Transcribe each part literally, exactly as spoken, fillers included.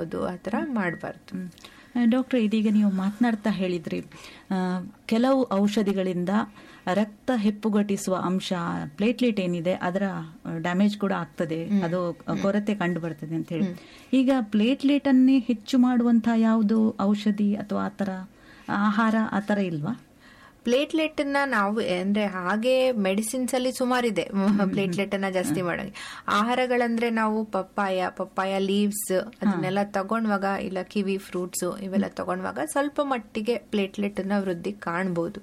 ಮಾಡೋದು ಆ ಥರ ಮಾಡಬಾರ್ದು. ಡಾಕ್ಟರ್, ಇದೀಗ ನೀವು ಮಾತನಾಡ್ತಾ ಹೇಳಿದ್ರಿ ಕೆಲವು ಔಷಧಿಗಳಿಂದ ರಕ್ತ ಹೆಪ್ಪುಗಟ್ಟಿಸುವ ಅಂಶ ಪ್ಲೇಟ್ಲೆಟ್ ಏನಿದೆ ಅದರ ಡ್ಯಾಮೇಜ್ ಕೂಡ ಆಗ್ತದೆ, ಅದು ಕೊರತೆ ಕಂಡು ಬರ್ತದೆ ಅಂತ ಹೇಳಿ. ಈಗ ಪ್ಲೇಟ್ಲೆಟ್ ಅನ್ನೇ ಹೆಚ್ಚು ಮಾಡುವಂತಹ ಯಾವುದು ಔಷಧಿ ಅಥವಾ ಆತರ ಆಹಾರ ಆತರ ಇಲ್ವಾ? ಪ್ಲೇಟ್ಲೆಟ್ ನ ನಾವು ಅಂದ್ರೆ ಹಾಗೆ ಮೆಡಿಸಿನ್ಸ್ ಅಲ್ಲಿ ಸುಮಾರಿದೆ ಪ್ಲೇಟ್ಲೆಟ್ ಅನ್ನ ಜಾಸ್ತಿ ಮಾಡೋದು. ಆಹಾರಗಳಂದ್ರೆ ನಾವು ಪಪ್ಪಾಯ ಪಪ್ಪಾಯ ಲೀವ್ಸ್ ಅದನ್ನೆಲ್ಲ ತಗೊಂಡ್ವಾಗ, ಇಲ್ಲ ಕಿವಿ ಫ್ರೂಟ್ಸ್ ಇವೆಲ್ಲ ತಗೊಂಡ್ವಾಗ ಸ್ವಲ್ಪ ಮಟ್ಟಿಗೆ ಪ್ಲೇಟ್ಲೆಟ್ ನ ವೃದ್ಧಿ ಕಾಣಬಹುದು.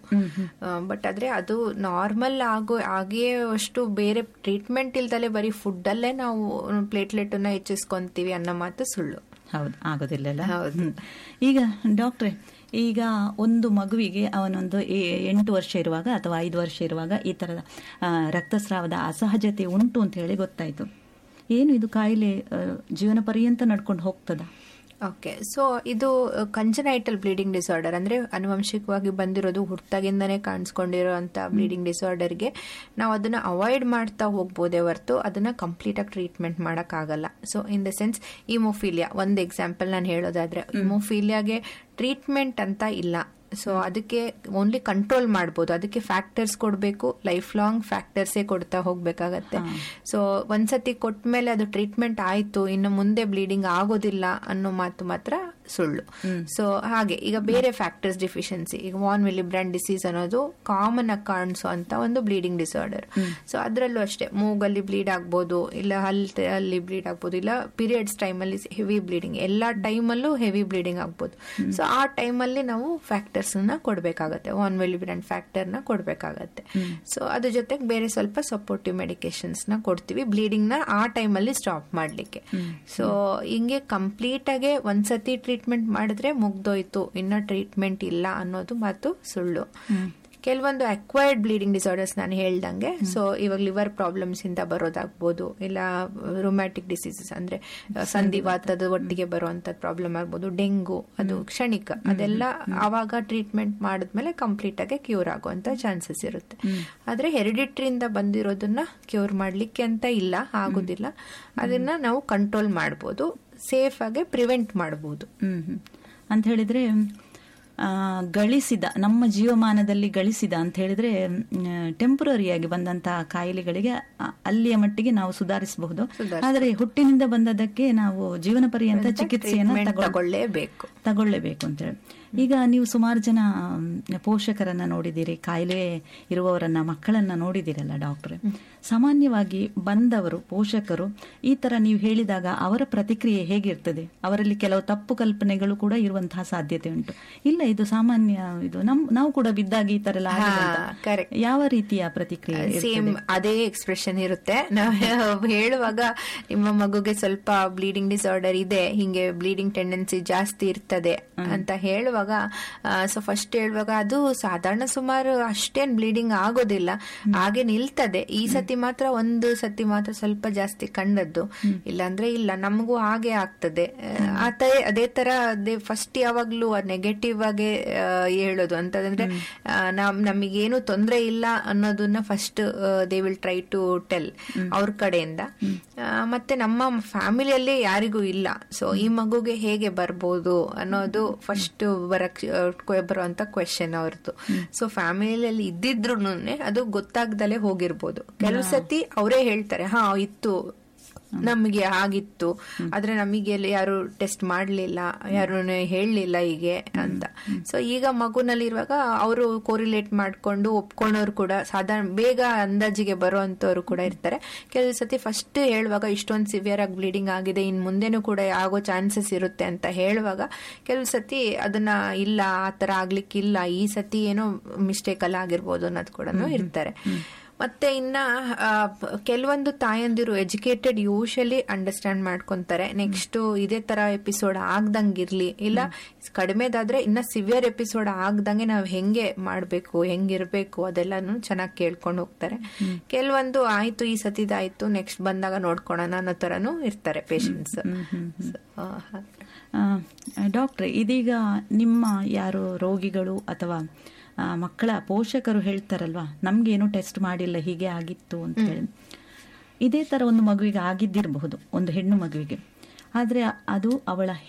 ಬಟ್ ಆದ್ರೆ ಅದು ನಾರ್ಮಲ್ ಆಗೋ ಹಾಗೇ ಅಷ್ಟು ಬೇರೆ ಟ್ರೀಟ್ಮೆಂಟ್ ಇಲ್ದಲೆ ಬರೀ ಫುಡ್ ಅಲ್ಲೇ ನಾವು ಪ್ಲೇಟ್ಲೆಟ್ ನ ಹೆಚ್ಚಿಸ್ಕೊಂತೀವಿ ಅನ್ನೋ ಮಾತು ಸುಳ್ಳು. ಹೌದು, ಆಗೋದಿಲ್ಲ. ಹೌದು. ಈಗ ಡಾಕ್ಟ್ರೆ, ಈಗ ಒಂದು ಮಗುವಿಗೆ ಅವನೊಂದು ಎಂಟು ವರ್ಷ ಇರುವಾಗ ಅಥವಾ ಐದು ವರ್ಷ ಇರುವಾಗ ಈ ತರದ ರಕ್ತಸ್ರಾವದ ಅಸಹಜತೆ ಉಂಟು ಅಂತ ಹೇಳಿ ಗೊತ್ತಾಯ್ತು. ಏನು ಇದು ಕಾಯಿಲೆ ಜೀವನ ಪರ್ಯಂತ ನಡ್ಕೊಂಡು ಹೋಗ್ತದ? ಓಕೆ, ಸೊ ಇದು ಕಂಜನೈಟಲ್ ಬ್ಲೀಡಿಂಗ್ ಡಿಸಾರ್ಡರ್ ಅಂದ್ರೆ ಆನುವಂಶಿಕವಾಗಿ ಬಂದಿರೋದು, ಹುಟ್ಟಾಗಿಂದನೇ ಕಾಣಿಸ್ಕೊಂಡಿರೋಂಥ ಬ್ಲೀಡಿಂಗ್ ಡಿಸಾರ್ಡರ್ಗೆ ನಾವು ಅದನ್ನ ಅವಾಯ್ಡ್ ಮಾಡ್ತಾ ಹೋಗ್ಬೋದೇ ಹೊರತು ಅದನ್ನ ಕಂಪ್ಲೀಟ್ ಆಗಿ ಟ್ರೀಟ್ಮೆಂಟ್ ಮಾಡಕ್ಕಾಗಲ್ಲ. ಸೊ ಇನ್ ದ ಸೆನ್ಸ್ ಇಮೋಫೀಲಿಯಾ ಒಂದು ಎಕ್ಸಾಂಪಲ್ ನಾನು ಹೇಳೋದಾದ್ರೆ, ಇಮೋಫೀಲಿಯಾಗೆ ಟ್ರೀಟ್ಮೆಂಟ್ ಅಂತ ಇಲ್ಲ. ಸೊ ಅದಕ್ಕೆ ಓನ್ಲಿ ಕಂಟ್ರೋಲ್ ಮಾಡ್ಬೋದು, ಅದಕ್ಕೆ ಫ್ಯಾಕ್ಟರ್ಸ್ ಕೊಡಬೇಕು, ಲೈಫ್ ಲಾಂಗ್ ಫ್ಯಾಕ್ಟರ್ಸೇ ಕೊಡ್ತಾ ಹೋಗ್ಬೇಕಾಗತ್ತೆ. ಸೊ ಒಂದ್ಸತಿ ಕೊಟ್ಮೇಲೆ ಅದು ಟ್ರೀಟ್ಮೆಂಟ್ ಆಯ್ತು, ಇನ್ನು ಮುಂದೆ ಬ್ಲೀಡಿಂಗ್ ಆಗೋದಿಲ್ಲ ಅನ್ನೋ ಮಾತು ಮಾತ್ರ ಸುಳ್ಳು. ಸೊ ಹಾಗೆ ಈಗ ಬೇರೆ ಫ್ಯಾಕ್ಟರ್ಸ್ ಡಿಫಿಷಿಯನ್ಸಿ, ಈಗ ವಾನ್ ವಿಲಿಬ್ರಾಂಡ್ ಡಿಸೀಸ್ ಅನ್ನೋದು ಕಾಮನ್ ಆಗಿ ಕಾಣಿಸೋ ಅಂತ ಒಂದು ಬ್ಲೀಡಿಂಗ್ ಡಿಸಾರ್ಡರ್. ಸೊ ಅದರಲ್ಲೂ ಅಷ್ಟೇ ಮೂಗಲ್ಲಿ ಬ್ಲೀಡ್ ಆಗ್ಬೋದು, ಇಲ್ಲ ಹಲ್ಲಿ ಬ್ಲೀಡ್ ಆಗ್ಬೋದು, ಇಲ್ಲ ಪೀರಿಯಡ್ಸ್ ಟೈಮಲ್ಲಿ ಹೆವಿ ಬ್ಲೀಡಿಂಗ್, ಎಲ್ಲಾ ಟೈಮಲ್ಲೂ ಹೆವಿ ಬ್ಲೀಡಿಂಗ್ ಆಗ್ಬೋದು. ಸೊ ಆ ಟೈಮಲ್ಲಿ ನಾವು ಫ್ಯಾಕ್ಟರ್ ಕೊಡ್ಬೇಕಾಗತ್ತೆ, ವಾನ್ ವಿಲಿಬ್ರಾಂಡ್ ಫ್ಯಾಕ್ಟರ್ ನ ಕೊಡ್ಬೇಕಾಗತ್ತೆ. ಸೊ ಅದ್ರ ಜೊತೆಗೆ ಬೇರೆ ಸ್ವಲ್ಪ ಸಪೋರ್ಟಿವ್ ಮೆಡಿಕೇಶನ್ಸ್ ನ ಕೊಡ್ತೀವಿ ಬ್ಲೀಡಿಂಗ್ ನ ಆ ಟೈಮ್ ಅಲ್ಲಿ ಸ್ಟಾಪ್ ಮಾಡ್ಲಿಕ್ಕೆ. ಸೊ ಹಿಂಗೆ ಕಂಪ್ಲೀಟ್ ಆಗಿ ಒಂದ್ಸತಿ ಟ್ರೀಟ್ಮೆಂಟ್ ಮಾಡಿದ್ರೆ ಮುಗ್ದೋಯ್ತು, ಇನ್ನ ಟ್ರೀಟ್ಮೆಂಟ್ ಇಲ್ಲ ಅನ್ನೋದು ಮಾತು ಸುಳ್ಳು. ಕೆಲವೊಂದು ಅಕ್ವೈರ್ಡ್ ಬ್ಲೀಡಿಂಗ್ ಡಿಸಾರ್ಡರ್ಸ್ ನಾನು ಹೇಳ್ದಂಗೆ, ಸೊ ಇವಾಗ ಲಿವರ್ ಪ್ರಾಬ್ಲಮ್ಸ್ ಇಂದ ಬರೋದಾಗ್ಬೋದು, ಇಲ್ಲ ರೊಮ್ಯಾಟಿಕ್ ಡಿಸೀಸಸ್ ಅಂದ್ರೆ ಸಂಧಿವಾತದ ಒಟ್ಟಿಗೆ ಬರುವಂತ ಪ್ರಾಬ್ಲಮ್ ಆಗ್ಬೋದು, ಡೆಂಗು ಅದು ಕ್ಷಣಿಕ, ಅದೆಲ್ಲ ಆವಾಗ ಟ್ರೀಟ್ಮೆಂಟ್ ಮಾಡಿದ್ಮೇಲೆ ಕಂಪ್ಲೀಟ್ ಆಗಿ ಕ್ಯೂರ್ ಆಗುವಂತ ಚಾನ್ಸಸ್ ಇರುತ್ತೆ. ಆದ್ರೆ ಹೆರಿಡಿಟ್ರಿಯಿಂದ ಬಂದಿರೋದನ್ನ ಕ್ಯೂರ್ ಮಾಡ್ಲಿಕ್ಕೆ ಅಂತ ಇಲ್ಲ, ಆಗುದಿಲ್ಲ. ಅದನ್ನ ನಾವು ಕಂಟ್ರೋಲ್ ಮಾಡಬಹುದು, ಸೇಫ್ ಆಗಿ ಪ್ರಿವೆಂಟ್ ಮಾಡಬಹುದು ಅಂತ ಹೇಳಿದ್ರೆ. ಗಳಿಸಿದ ನಮ್ಮ ಜೀವಮಾನದಲ್ಲಿ ಗಳಿಸಿದ ಅಂತ ಹೇಳಿದ್ರೆ ಟೆಂಪರರಿಯಾಗಿ ಬಂದಂತಹ ಕಾಯಿಲೆಗಳಿಗೆ ಅಲ್ಲಿಯ ಮಟ್ಟಿಗೆ ನಾವು ಸುಧಾರಿಸಬಹುದು. ಆದರೆ ಹುಟ್ಟಿನಿಂದ ಬಂದದಕ್ಕೆ ನಾವು ಜೀವನ ಪರ್ಯಂತ ಚಿಕಿತ್ಸೆಯನ್ನು ತಗೊಳ್ಳೇಬೇಕು ತಗೊಳ್ಳೇಬೇಕು ಅಂತ ಹೇಳಿ. ಈಗ ನೀವು ಸುಮಾರು ಜನ ಪೋಷಕರನ್ನ ನೋಡಿದ್ದೀರಿ, ಕಾಯಿಲೆ ಇರುವವರನ್ನ ಮಕ್ಕಳನ್ನ ನೋಡಿದಿರಲ್ಲ ಡಾಕ್ಟ್ರೆ. ಸಾಮಾನ್ಯವಾಗಿ ಬಂದವರು ಪೋಷಕರು ಈ ತರ ನೀವು ಹೇಳಿದಾಗ ಅವರ ಪ್ರತಿಕ್ರಿಯೆ ಹೇಗಿರ್ತದೆ? ಅವರಲ್ಲಿ ಕೆಲವು ತಪ್ಪು ಕಲ್ಪನೆಗಳು ಕೂಡ ಇರುವಂತಹ ಸಾಧ್ಯತೆ ಉಂಟು. ಇಲ್ಲ, ಇದು ಸಾಮಾನ್ಯ, ಇದು ನಮ್ ನಾವು ಕೂಡ ಬಿದ್ದಾಗ ಈ ತರ ಎಲ್ಲ ಯಾವ ರೀತಿಯ ಪ್ರತಿಕ್ರಿಯೆ? ಸೇಮ್ ಅದೇ ಎಕ್ಸ್ಪ್ರೆಷನ್ ಇರುತ್ತೆ. ನಾವು ಹೇಳುವಾಗ ನಿಮ್ಮ ಮಗುಗೆ ಸ್ವಲ್ಪ ಬ್ಲೀಡಿಂಗ್ ಡಿಸಾರ್ಡರ್ ಇದೆ, ಹಿಂಗೆ ಬ್ಲೀಡಿಂಗ್ ಟೆಂಡೆನ್ಸಿ ಜಾಸ್ತಿ ಇರ್ತದೆ ಅಂತ ಹೇಳುವಾಗ, ಸೊ ಫಸ್ಟ್ ಹೇಳುವಾಗ ಅದು ಸಾಧಾರಣ ಸುಮಾರು ಅಷ್ಟೇನ್ ಬ್ಲೀಡಿಂಗ್ ಆಗೋದಿಲ್ಲ, ಹಾಗೆ ನಿಲ್ತದೆ. ಈ ಸತಿ ಮಾತ್ರ ಒಂದು ಸತಿ ಮಾತ್ರ ಸ್ವಲ್ಪ ಜಾಸ್ತಿ ಕಂಡದ್ದು, ಇಲ್ಲಾಂದ್ರೆ ಇಲ್ಲ, ನಮಗೂ ಹಾಗೆ ಆಗ್ತದೆ. ಆತ ಅದೇ ತರ ಅದೇ ಫಸ್ಟ್ ಯಾವಾಗ್ಲೂ ನೆಗೆಟಿವ್ ಆಗಿ ಹೇಳೋದು ಅಂತಂದ್ರೆ ನಮ್ ನಮಗೇನು ತೊಂದರೆ ಇಲ್ಲ ಅನ್ನೋದನ್ನ first they will try to tell ಅವ್ರ ಕಡೆಯಿಂದ. ಮತ್ತೆ ನಮ್ಮ ಫ್ಯಾಮಿಲಿಯಲ್ಲಿ ಯಾರಿಗೂ ಇಲ್ಲ, ಸೊ ಈ ಮಗುಗೆ ಹೇಗೆ ಬರ್ಬೋದು ಅನ್ನೋದು ಫಸ್ಟ್ ಬರಕ್ ಬರುವಂತ ಕ್ವೆಶನ್ ಅವ್ರದ್ದು. ಸೊ ಫ್ಯಾಮಿಲಿಯಲ್ಲಿ ಇದ್ದಿದ್ರು ಅದು ಗೊತ್ತಾಗ್ದಲೇ ಹೋಗಿರ್ಬೋದು. ಕೆಲವು ಸತಿ ಅವರೇ ಹೇಳ್ತಾರೆ, ಹಾ ಇತ್ತು ನಮಗೆ ಆಗಿತ್ತು, ಆದ್ರೆ ನಮಗೆ ಯಾರು ಟೆಸ್ಟ್ ಮಾಡ್ಲಿಲ್ಲ, ಯಾರು ಹೇಳಲಿಲ್ಲ ಹೀಗೆ ಅಂತ. ಸೊ ಈಗ ಮಗುನಲ್ಲಿರುವಾಗ ಅವರು ಕೋರಿಲೇಟ್ ಮಾಡ್ಕೊಂಡು ಒಪ್ಕೊಂಡವ್ರು ಕೂಡ ಸಾಧಾರಣ ಬೇಗ ಅಂದಾಜಿಗೆ ಬರುವಂತವ್ರು ಕೂಡ ಇರ್ತಾರೆ. ಕೆಲವು ಸತಿ ಫಸ್ಟ್ ಹೇಳುವಾಗ ಇಷ್ಟೊಂದು ಸಿವಿಯರ್ ಆಗಿ ಬ್ಲೀಡಿಂಗ್ ಆಗಿದೆ, ಇನ್ ಮುಂದೆನೂ ಕೂಡ ಆಗೋ ಚಾನ್ಸಸ್ ಇರುತ್ತೆ ಅಂತ ಹೇಳುವಾಗ ಕೆಲವು ಸತಿ ಅದನ್ನ ಇಲ್ಲ, ಆತರ ಆಗ್ಲಿಕ್ಕಿಲ್ಲ, ಈ ಸತಿ ಏನೋ ಮಿಸ್ಟೇಕ್ ಅಲ್ಲ ಆಗಿರ್ಬೋದು ಅನ್ನೋದು ಕೂಡ ಇರ್ತಾರೆ. ಮತ್ತೆ ಇನ್ನ ಕೆಲವೊಂದು ತಾಯಂದಿರು ಎಜುಕೇಟೆಡ್ ಯೂಶಲಿ ಅಂಡರ್ಸ್ಟ್ಯಾಂಡ್ ಮಾಡ್ಕೊಂತಾರೆ. ನೆಕ್ಸ್ಟ್ ಇದೇ ತರ ಎಪಿಸೋಡ್ ಆಗ್ದಂಗಿರ್ಲಿ, ಇಲ್ಲ ಕಡಿಮೆದಾದ್ರೆ ಇನ್ನ ಸಿವಿಯರ್ ಎಪಿಸೋಡ್ ಆಗ್ದಂಗೆ ನಾವ್ ಹೆಂಗೆ ಮಾಡ್ಬೇಕು, ಹೆಂಗಿರ್ಬೇಕು ಅದೆಲ್ಲಾನು ಚೆನ್ನಾಗಿ ಕೇಳ್ಕೊಂಡು ಹೋಗ್ತಾರೆ. ಕೆಲವೊಂದು ಆಯ್ತು ಈ ಸತಿದಾಯ್ತು, ನೆಕ್ಸ್ಟ್ ಬಂದಾಗ ನೋಡ್ಕೊಳೋಣ ಅನ್ನೋ ತರನು ಇರ್ತಾರೆ ಪೇಷಂಟ್ಸ್. ಡಾಕ್ಟ್ರೆ, ಇದೀಗ ನಿಮ್ಮ ಯಾರು ರೋಗಿಗಳು ಅಥವಾ ಮಕ್ಕಳ ಪೋಷಕರು ಹೇಳ್ತಾರಲ್ವಾ, ನಮ್ಗೇನು ಟೆಸ್ಟ್ ಮಾಡಿಲ್ಲ, ಹೀಗೆ ಆಗಿತ್ತು ಅಂತ ಹೇಳಿ, ಇದೇ ತರ ಒಂದು ಮಗುವಿಗೆ ಆಗಿದ್ದಿರಬಹುದು, ಒಂದು ಹೆಣ್ಣು ಮಗುವಿಗೆ. ಆದ್ರೆ ಅದು ಅವಳ